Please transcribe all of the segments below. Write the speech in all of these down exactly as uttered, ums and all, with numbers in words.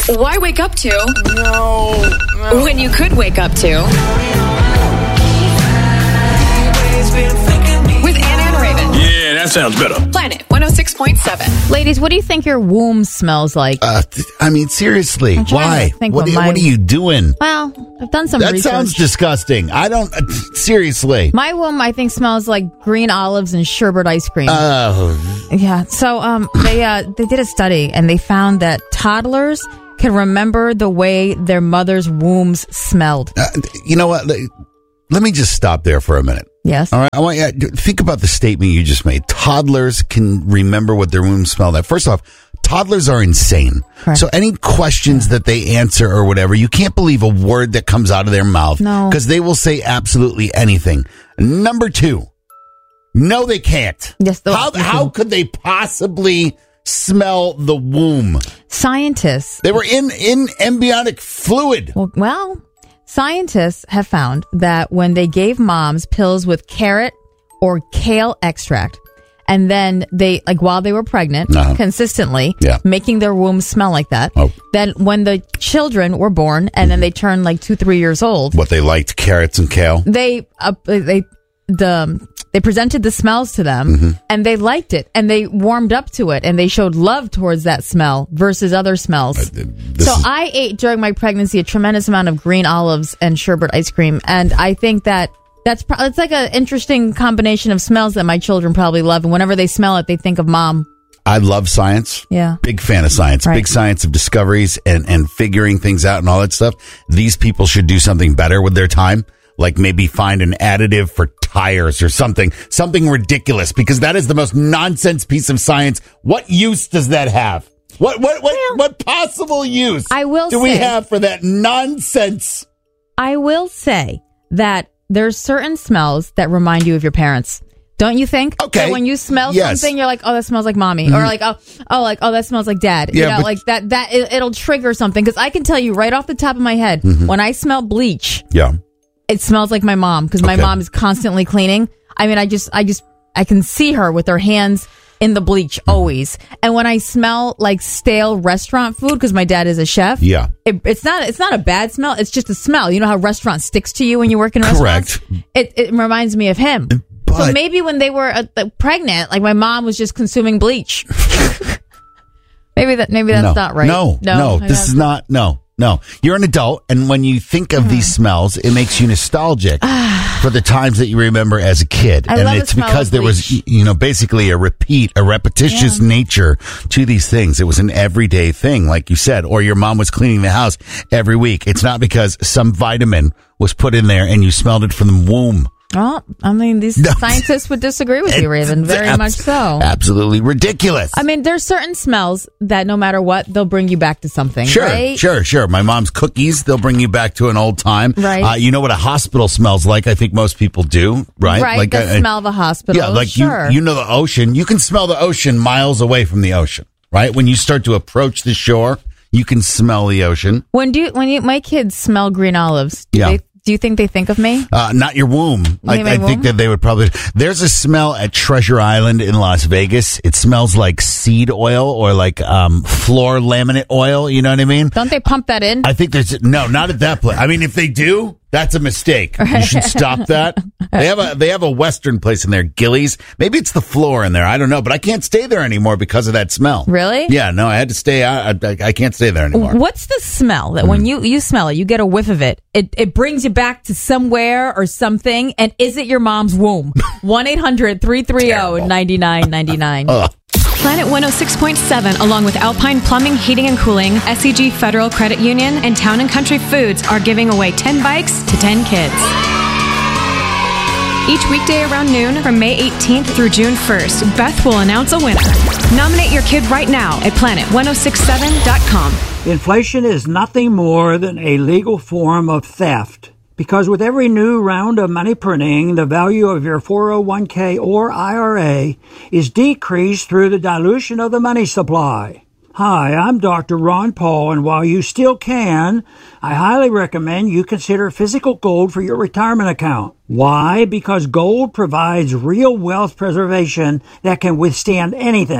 Why wake up to? No, no. When you could wake up to. With Anna and Raven. Yeah, that sounds better. Planet one oh six point seven. Ladies, what do you think your womb smells like? Uh, th- I mean, seriously, I'm trying why? to think What, what are you, my- what are you doing? Well, I've done some That research. sounds disgusting. I don't, uh, seriously. My womb, I think, smells like green olives and sherbet ice cream. Oh, yeah. So, um, they uh, they did a study and they found that toddlers can remember the way their mother's wombs smelled. uh, you know what? Let, let me just stop there for a minute. Yes. All right. I want you to think about the statement you just made. Toddlers can remember what their womb smelled like. First off, toddlers are insane. Correct. So any questions that they answer or whatever, you can't believe a word that comes out of their mouth. No. Because they will say absolutely anything. Number two, no, they can't. Yes, they'll- How, how could they possibly smell the womb? Scientists. They were in, in embryonic fluid. Well, well, scientists have found that when they gave moms pills with carrot or kale extract, and then they, like while they were pregnant, Uh-huh. consistently, Yeah. making their womb smell like that, Oh. then when the children were born and then they turned like two, three years old, What they liked, carrots and kale. they, uh, they, the, they presented the smells to them Mm-hmm. and they liked it and they warmed up to it and they showed love towards that smell versus other smells. This So is- I ate during my pregnancy a tremendous amount of green olives and sherbet ice cream, and I think that that's pro- it's like an interesting combination of smells that my children probably love. And whenever they smell it, they think of mom. I love science. Yeah. Big fan of science. Right. Big science of discoveries and, and figuring things out and all that stuff. These people should do something better with their time. Like maybe find an additive for tires or something. Something ridiculous, because that is the most nonsense piece of science. What use does that have? What what what, Well, what possible use I will do we say- have for that nonsense? I will say that there's certain smells that remind you of your parents. Don't you think? Okay. That when you smell Yes. something, you're like, oh, that smells like mommy. Or like, oh, oh, like, oh, that smells like dad. Yeah, you know, but- like that, that, it, it'll trigger something. Because I can tell you right off the top of my head, Mm-hmm. when I smell bleach, Yeah. it smells like my mom because my Okay. mom is constantly cleaning. I mean, I just, I just, I can see her with her hands in the bleach always. And when I smell like stale restaurant food, because my dad is a chef, Yeah. it, it's not, it's not a bad smell. It's just a smell. You know how restaurant sticks to you when you work in restaurants? Correct. It, it reminds me of him. But So maybe when they were uh, pregnant, like my mom was just consuming bleach. maybe that, maybe that's no, not right. No, no, I this don't- is not, no, no. You're an adult, and when you think of these smells, it makes you nostalgic for the times that you remember as a kid. I and love the it's smell because of there was, bleach. you know, basically a repeat, a repetitious Yeah. nature to these things. It was an everyday thing, like you said, or your mom was cleaning the house every week. It's not because some vitamin was put in there and you smelled it from the womb. Well, I mean, these No. scientists would disagree with you, Raven. Very Abs- much so. Absolutely ridiculous. I mean, there's certain smells that no matter what, they'll bring you back to something. Sure, right? sure, sure. My mom's cookies, they'll bring you back to an old time. Right. Uh, you know what a hospital smells like? I think most people do, right? Right, Like the uh, smell of a hospital. Yeah, like sure. you, you know the ocean. You can smell the ocean miles away from the ocean, right? When you start to approach the shore, you can smell the ocean. When do you, when you, my kids smell green olives, do Yeah. they, do you think they think of me? Uh, not your womb. I, mean my I think womb? that they would probably. There's a smell at Treasure Island in Las Vegas. It smells like seed oil or like um, floor laminate oil. You know what I mean? Don't they pump that in? I think there's no, not at that place. I mean, if they do, that's a mistake. You should stop that. They have a they have a Western place in there, Gillies. Maybe it's the floor in there. I don't know, but I can't stay there anymore because of that smell. Really? Yeah, no, I had to stay. I I, I can't stay there anymore. What's the smell that when you, you smell it, you get a whiff of it, it, it brings you back to somewhere or something, and is it your mom's womb? one eight hundred three three zero nine nine nine nine. Planet one oh six point seven, along with Alpine Plumbing, Heating and Cooling, S E G Federal Credit Union, and Town and Country Foods are giving away ten bikes to ten kids. Each weekday around noon from May eighteenth through June first, Beth will announce a winner. Nominate your kid right now at planet one oh six seven dot com. Inflation is nothing more than a legal form of theft. Because with every new round of money printing, the value of your four oh one k or I R A is decreased through the dilution of the money supply. Hi, I'm Doctor Ron Paul, and while you still can, I highly recommend you consider physical gold for your retirement account. Why? Because gold provides real wealth preservation that can withstand anything.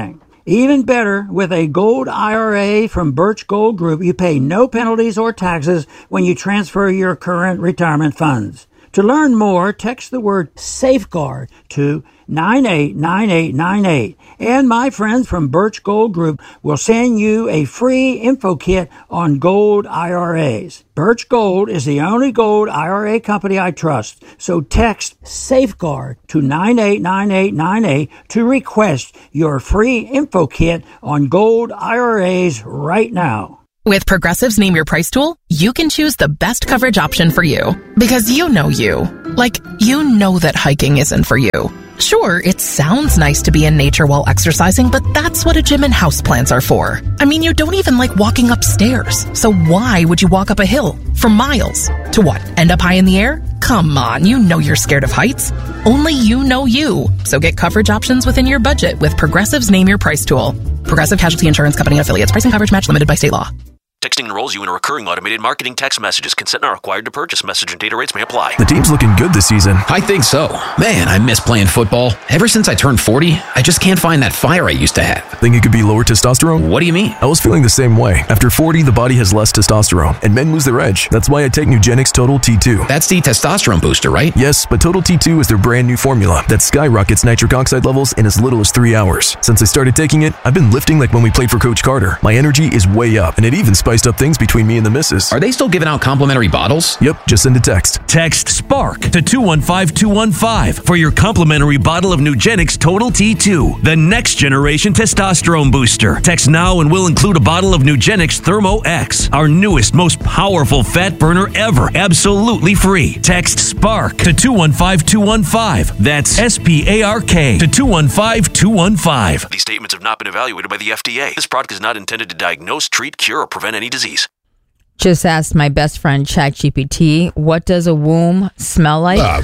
Even better, with a Gold I R A from Birch Gold Group, you pay no penalties or taxes when you transfer your current retirement funds. To learn more, text the word Safeguard to nine eight nine eight nine eight, and my friends from Birch Gold Group will send you a free info kit on gold I R As. Birch Gold is the only gold I R A company I trust, so text Safeguard to nine eight nine eight nine eight to request your free info kit on gold I R As right now. With Progressive's Name Your Price tool, you can choose the best coverage option for you. Because you know you. Like, you know that hiking isn't for you. Sure, it sounds nice to be in nature while exercising, but that's what a gym and houseplants are for. I mean, you don't even like walking upstairs. So why would you walk up a hill for miles? To what, end up high in the air? Come on, you know you're scared of heights. Only you know you. So get coverage options within your budget with Progressive's Name Your Price tool. Progressive Casualty Insurance Company and affiliates. Pricing coverage match limited by state law. Texting enrolls you in a recurring automated marketing text messages. Consent not required to purchase. Message and data rates may apply. The team's looking good this season. I think so. Man, I miss playing football. Ever since I turned forty, I just can't find that fire I used to have. Think it could be lower testosterone? What do you mean? I was feeling the same way. After forty, the body has less testosterone, and men lose their edge. That's why I take Nugenix Total T two. That's the testosterone booster, right? Yes, but Total T two is their brand new formula that skyrockets nitric oxide levels in as little as three hours. Since I started taking it, I've been lifting like when we played for Coach Carter. My energy is way up, and it even spiced up things between me and the missus. Are they still giving out complimentary bottles? Yep, just send a text. Text SPARK to two one five two one five for your complimentary bottle of Nugenix Total T two, the next generation testosterone booster. Text now and we'll include a bottle of Nugenix Thermo X, our newest, most powerful fat burner ever, absolutely free. Text SPARK to two one five two one five. That's S P A R K to two one five two one five. These statements have not been evaluated by the F D A. This product is not intended to diagnose, treat, cure, or prevent any disease. Just asked my best friend ChatGPT, what does a womb smell like? Uh.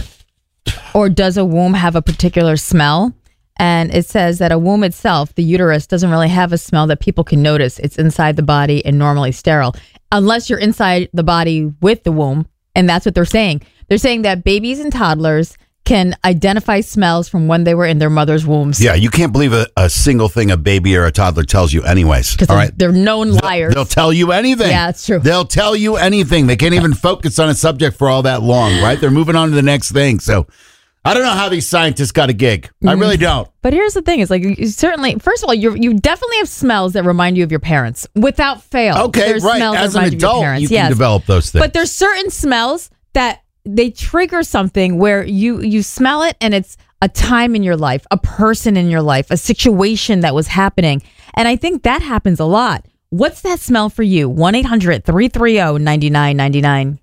Or does a womb have a particular smell? And it says that a womb itself, the uterus, doesn't really have a smell that people can notice. It's inside the body and normally sterile. Unless you're inside the body with the womb. And that's what they're saying. They're saying that babies and toddlers can identify smells from when they were in their mother's wombs. Yeah, you can't believe a, a single thing a baby or a toddler tells you anyways. Because all they're, right? they're known liars. They'll, they'll tell you anything. Yeah, it's true. They'll tell you anything. They can't even focus on a subject for all that long, right? They're moving on to the next thing. So I don't know how these scientists got a gig. I really don't. But here's the thing. It's like, you certainly, first of all, you you definitely have smells that remind you of your parents. Without fail. Okay, there's right. Smells As that an remind you of your adult, parents. you can yes. develop those things. But there's certain smells that they trigger something where you you smell it and it's a time in your life, a person in your life, a situation that was happening. And I think that happens a lot. What's that smell for you? one eight hundred three three zero nine nine nine nine.